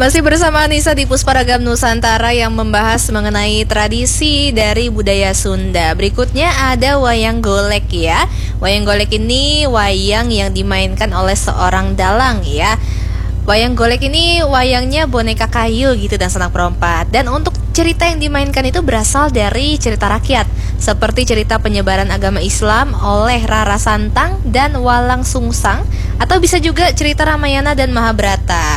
Masih bersama Anissa di Pusparagam Nusantara yang membahas mengenai tradisi dari budaya Sunda. Berikutnya ada wayang golek ya. Wayang golek ini wayang yang dimainkan oleh seorang dalang ya. Wayang golek ini wayangnya boneka kayu gitu dan sanak perompat. Dan untuk cerita yang dimainkan itu berasal dari cerita rakyat, seperti cerita penyebaran agama Islam oleh Rara Santang dan Walang Sungsang, atau bisa juga cerita Ramayana dan Mahabharata.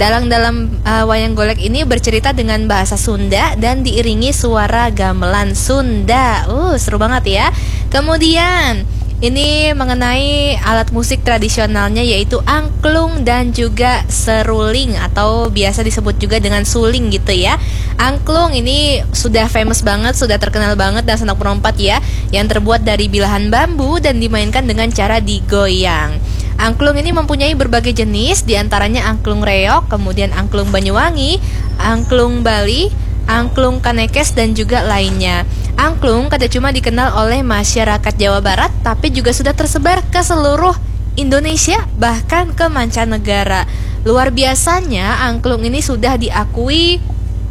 Dalam wayang golek ini bercerita dengan bahasa Sunda dan diiringi suara gamelan Sunda. Seru banget ya. Kemudian ini mengenai alat musik tradisionalnya yaitu angklung dan juga seruling atau biasa disebut juga dengan suling gitu ya. Angklung ini sudah famous banget, sudah terkenal banget dan sanak perompat ya, yang terbuat dari bilahan bambu dan dimainkan dengan cara digoyang. Angklung ini mempunyai berbagai jenis, diantaranya angklung reok, kemudian angklung Banyuwangi, angklung Bali, angklung Kanekes dan juga lainnya. Angklung tidak cuma dikenal oleh masyarakat Jawa Barat, tapi juga sudah tersebar ke seluruh Indonesia, bahkan ke mancanegara. Luar biasanya, angklung ini sudah diakui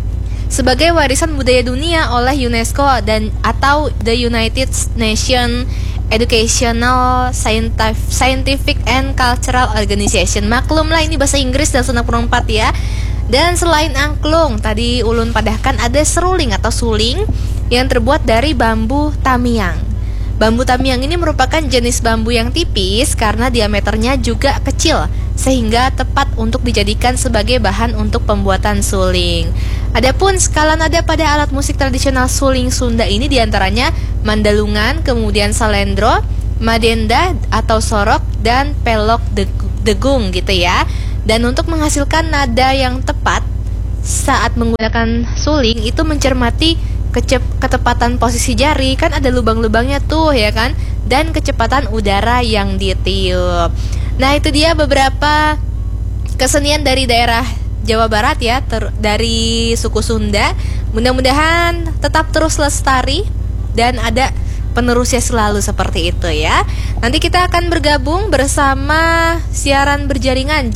sebagai warisan budaya dunia oleh UNESCO dan atau the United Nations Educational, Scientific and Cultural Organization. Maklumlah ini bahasa Inggris dan sanak perompat ya. Dan selain angklung, tadi ulun padahkan ada seruling atau suling yang terbuat dari bambu tamiang. Bambu tamiang ini merupakan jenis bambu yang tipis karena diameternya juga kecil, sehingga tepat untuk dijadikan sebagai bahan untuk pembuatan suling. Adapun skala nada pada alat musik tradisional suling Sunda ini diantaranya mandalungan, kemudian salendro, madenda atau sorok, dan pelok degung gitu ya. Dan untuk menghasilkan nada yang tepat saat menggunakan suling itu mencermati ketepatan posisi jari, kan ada lubang-lubangnya tuh ya kan, dan kecepatan udara yang ditiup. Nah itu dia beberapa kesenian dari daerah Jawa Barat ya, dari suku Sunda. Mudah-mudahan tetap terus lestari dan ada penerusnya selalu seperti itu ya. Nanti kita akan bergabung bersama siaran berjaringan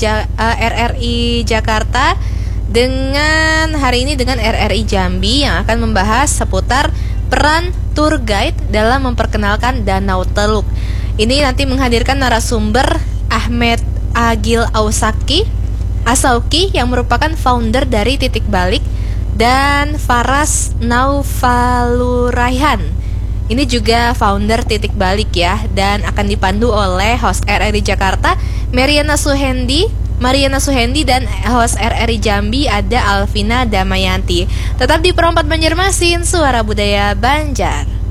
RRI Jakarta dengan hari ini dengan RRI Jambi yang akan membahas seputar peran tour guide dalam memperkenalkan Danau Teluk. Ini nanti menghadirkan narasumber Ahmed Agil Asauki yang merupakan founder dari Titik Balik, dan Faras Naufaluraihan. Ini juga founder Titik Balik ya, dan akan dipandu oleh host RRI Jakarta Mariana Suhendi, dan host RRI Jambi ada Alvina Damayanti. Tetap di Perompat Banjarmasin, Suara Budaya Banjar.